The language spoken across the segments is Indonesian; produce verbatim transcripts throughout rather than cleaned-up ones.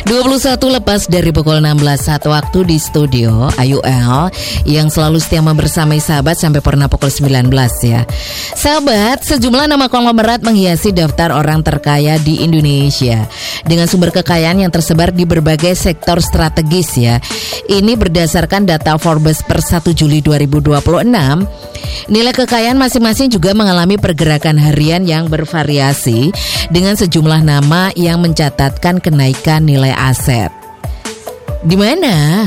dua puluh satu lepas dari pukul enam belas satu waktu di studio Ayu L yang selalu setia membersamai sahabat sampai pernah pukul sembilan belas ya. Sahabat, sejumlah nama konglomerat menghiasi daftar orang terkaya di Indonesia dengan sumber kekayaan yang tersebar di berbagai sektor strategis ya. Ini berdasarkan data Forbes per satu Juli dua ribu dua puluh enam. Nilai kekayaan masing-masing juga mengalami pergerakan harian yang bervariasi dengan sejumlah nama yang mencatatkan kenaikan nilai aset. Di mana?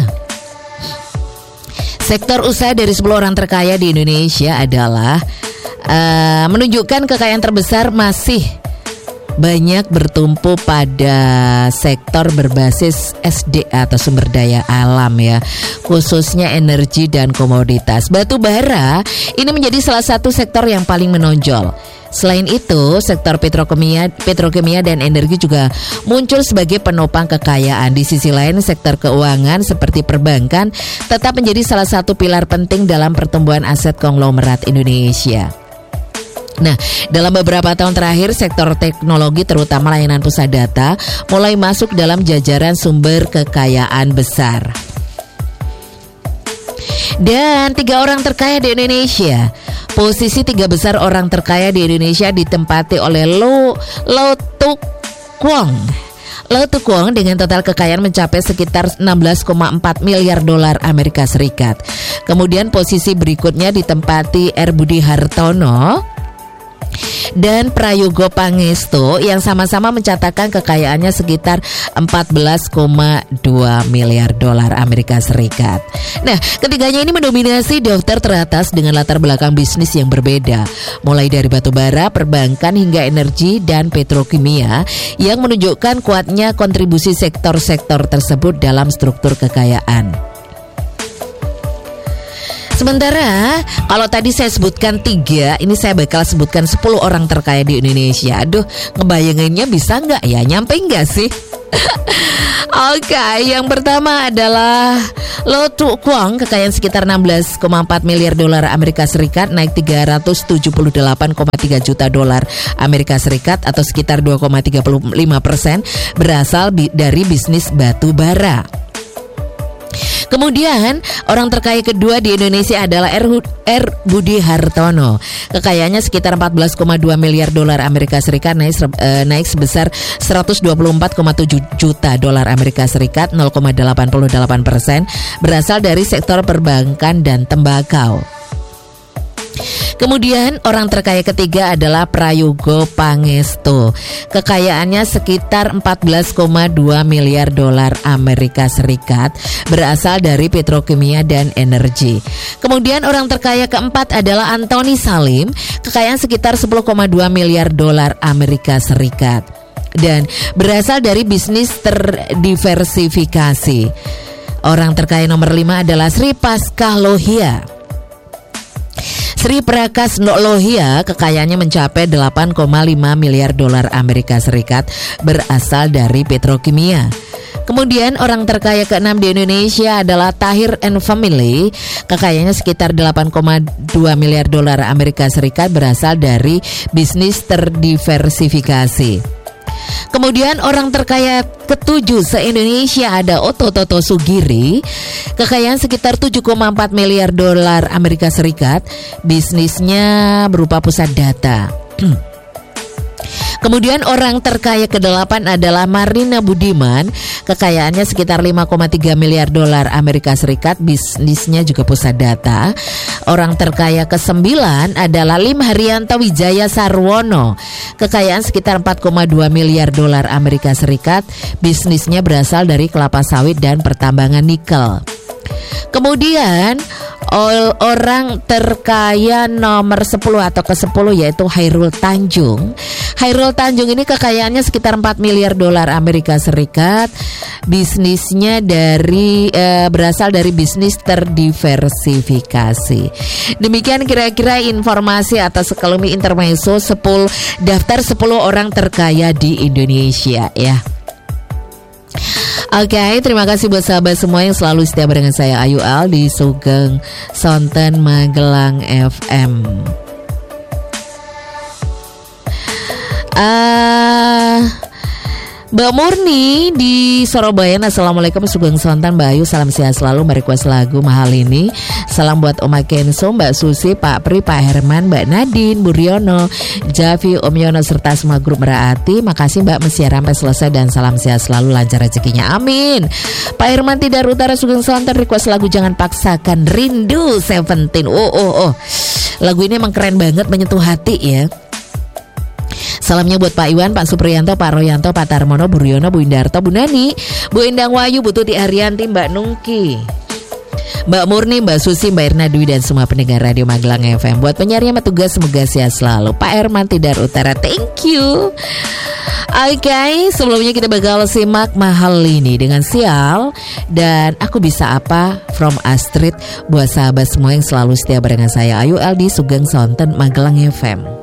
Sektor usaha dari sepuluh orang terkaya di Indonesia adalah uh, menunjukkan kekayaan terbesar masih banyak bertumpu pada sektor berbasis S D A atau sumber daya alam ya, khususnya energi dan komoditas. Batu bara ini menjadi salah satu sektor yang paling menonjol. Selain itu, sektor petrokimia, petrokimia dan energi juga muncul sebagai penopang kekayaan. Di sisi lain, sektor keuangan seperti perbankan tetap menjadi salah satu pilar penting dalam pertumbuhan aset konglomerat Indonesia. Nah, dalam beberapa tahun terakhir, sektor teknologi terutama layanan pusat data mulai masuk dalam jajaran sumber kekayaan besar. Dan tiga orang terkaya di Indonesia. Posisi tiga besar orang terkaya di Indonesia ditempati oleh Lo Lo Tuk Kwong. Lo Tuk Kwong dengan total kekayaan mencapai sekitar enam belas koma empat miliar dolar Amerika Serikat. Kemudian posisi berikutnya ditempati R. Budi Hartono dan Prayogo Pangestu yang sama-sama mencatatkan kekayaannya sekitar empat belas koma dua miliar dolar Amerika Serikat. Nah, ketiganya ini mendominasi daftar teratas dengan latar belakang bisnis yang berbeda, mulai dari batubara, perbankan hingga energi dan petrokimia yang menunjukkan kuatnya kontribusi sektor-sektor tersebut dalam struktur kekayaan. Sementara kalau tadi saya sebutkan tiga, ini saya bakal sebutkan sepuluh orang terkaya di Indonesia. Aduh, ngebayanginnya bisa nggak ya? Nyampe nggak sih? Oke, okay, yang pertama adalah Lo Tuk Kwong, kekayaan sekitar enam belas koma empat miliar dolar Amerika Serikat, naik tiga ratus tujuh puluh delapan koma tiga juta dolar Amerika Serikat atau sekitar dua koma tiga puluh lima persen berasal bi- dari bisnis batu bara. Kemudian orang terkaya kedua di Indonesia adalah R. R. Budi Hartono. Kekayaannya sekitar empat belas koma dua miliar dolar Amerika Serikat, naik, eh, naik sebesar seratus dua puluh empat koma tujuh juta dolar Amerika Serikat, nol koma delapan delapan persen berasal dari sektor perbankan dan tembakau. Kemudian orang terkaya ketiga adalah Prayogo Pangestu. Kekayaannya sekitar empat belas koma dua miliar dolar Amerika Serikat, berasal dari petrokimia dan energi. Kemudian orang terkaya keempat adalah Antoni Salim, kekayaan sekitar sepuluh koma dua miliar dolar Amerika Serikat dan berasal dari bisnis terdiversifikasi. Orang terkaya nomor lima adalah Sri Paskah Lohia. Sri Prakas Lohia kekayaannya mencapai delapan koma lima miliar dolar Amerika Serikat, berasal dari petrokimia. Kemudian orang terkaya keenam di Indonesia adalah Tahir and Family, kekayaannya sekitar delapan koma dua miliar dolar Amerika Serikat, berasal dari bisnis terdiversifikasi. Kemudian orang terkaya ketujuh se-Indonesia ada Oto Toto Sugiri, kekayaan sekitar tujuh koma empat miliar dolar Amerika Serikat, bisnisnya berupa pusat data. Kemudian orang terkaya kedelapan adalah Marina Budiman, kekayaannya sekitar lima koma tiga miliar dolar Amerika Serikat, bisnisnya juga pusat data. Orang terkaya kesembilan adalah Lim Haryanto Wijaya Sarwono, kekayaan sekitar empat koma dua miliar dolar Amerika Serikat, bisnisnya berasal dari kelapa sawit dan pertambangan nikel. Kemudian orang terkaya nomor sepuluh atau ke sepuluh yaitu Hairul Tanjung. Hairul Tanjung ini kekayaannya sekitar empat miliar dolar Amerika Serikat. Bisnisnya dari eh, berasal dari bisnis terdiversifikasi. Demikian kira-kira informasi atas sekelumit intermezzo sepuluh daftar sepuluh orang terkaya di Indonesia ya. Oke, okay, terima kasih buat sahabat semua yang selalu setia dengan saya Ayu Al di Sugeng Sonten Magelang F M. Uh, Mbak Murni di Surabaya, assalamualaikum Sugeng Sontan Mbak Ayu, salam sehat selalu, merequest lagu mahal ini. Salam buat Oma Kenso, Mbak Susi, Pak Pri, Pak Herman, Mbak Nadine, Bu Riono, Javi, Om Yono serta semua grup Meraati. Makasih Mbak, mesti sampai selesai dan salam sehat selalu, lancar rezekinya, amin. Pak Herman Tidar Utara Sugeng Sontan request lagu Jangan Paksakan Rindu Seventeen. Oh oh oh, lagu ini emang keren banget, menyentuh hati ya. Salamnya buat Pak Iwan, Pak Supriyanto, Pak Royanto, Pak Tarmono, Bu Riono, Bu Indarto, Bu Nani, Bu Endang Wayu, Bu Tuti Haryanti, Mbak Nungki, Mbak Murni, Mbak Susi, Mbak Irna Dwi dan semua pendengar Radio Magelang F M. Buat penyiar sama tugas semoga sehat selalu. Pak Herman Tidar Utara, thank you. Oke, okay, sebelumnya kita bakal simak mahal ini dengan Sial dan Aku Bisa Apa from Astrid. Buat sahabat semua yang selalu setia barengan saya Ayu Eldi Sugeng Sonten Magelang F M.